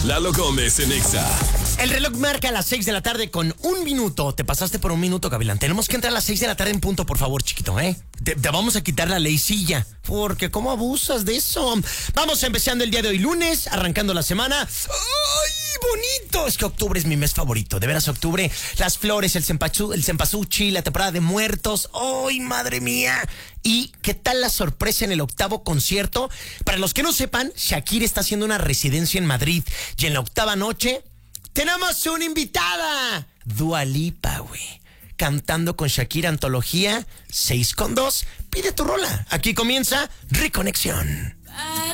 Lalo Gómez en Exa. El reloj marca a las 6 de la tarde con 1 minuto. Te pasaste por 1 minuto, Gavilán. Tenemos que entrar a las 6 de la tarde en punto, por favor, chiquito, ¿eh? Te vamos a quitar la leycilla, porque ¿cómo abusas de eso? Vamos empezando el día de hoy, lunes, arrancando la semana. ¡Ay, bonito! Es que octubre es mi mes favorito. De veras, octubre, las flores, el cempasúchil, la temporada de muertos. ¡Ay, madre mía! ¿Y qué tal la sorpresa en el 8º concierto? Para los que no sepan, Shakira está haciendo una residencia en Madrid. Y en la 8ª noche tenemos una invitada, Dua Lipa, güey. Cantando con Shakira, antología 6 con 2. Pide tu rola. Aquí comienza Reconexión.